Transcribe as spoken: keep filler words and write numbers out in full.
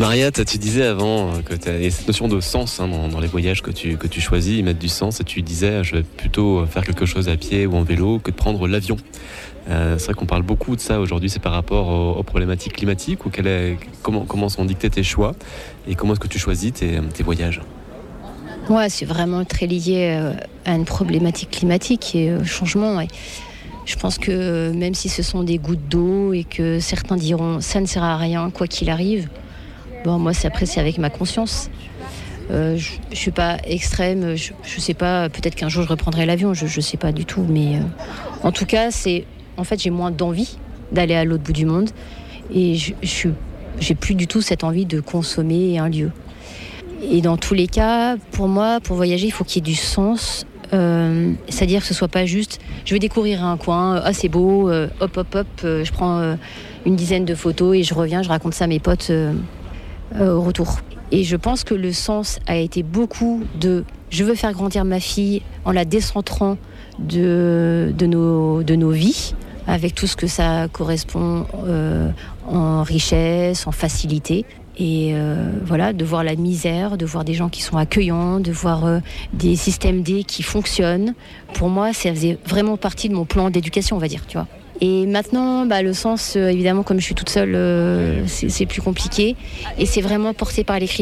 Mariette, tu disais avant que tu as cette notion de sens hein, dans, dans les voyages que tu, que tu choisis, ils mettent du sens, et tu disais je vais plutôt faire quelque chose à pied ou en vélo que de prendre l'avion. Euh, c'est vrai qu'on parle beaucoup de ça aujourd'hui, c'est par rapport aux, aux problématiques climatiques ou quelle est, comment, comment sont dictés tes choix et comment est-ce que tu choisis tes, tes voyages? Ouais, c'est vraiment très lié à une problématique climatique et au changement. Et je pense que même si ce sont des gouttes d'eau et que certains diront ça ne sert à rien quoi qu'il arrive, bon, moi c'est après c'est avec ma conscience. Euh, je ne suis pas extrême, je ne sais pas, peut-être qu'un jour je reprendrai l'avion, je ne sais pas du tout. Mais euh, en tout cas, c'est, en fait, j'ai moins d'envie d'aller à l'autre bout du monde et je, je, j'ai plus du tout cette envie de consommer un lieu. Et dans tous les cas, pour moi, pour voyager, il faut qu'il y ait du sens. Euh, c'est-à-dire que ce soit pas juste je vais découvrir un coin, ah c'est beau, euh, hop hop hop, euh, je prends euh, une dizaine de photos et je reviens, je raconte ça à mes potes euh, euh, au retour. Et je pense que le sens a été beaucoup de je veux faire grandir ma fille en la décentrant de, de, nos, de nos vies, avec tout ce que ça correspond euh, en richesse, en facilité. Et euh, voilà, de voir la misère, de voir des gens qui sont accueillants, de voir euh, des systèmes D qui fonctionnent. Pour moi, ça faisait vraiment partie de mon plan d'éducation, on va dire, tu vois. Et maintenant, bah, le sens, euh, évidemment, comme je suis toute seule, euh, c'est, c'est plus compliqué. Et c'est vraiment porté par l'écriture.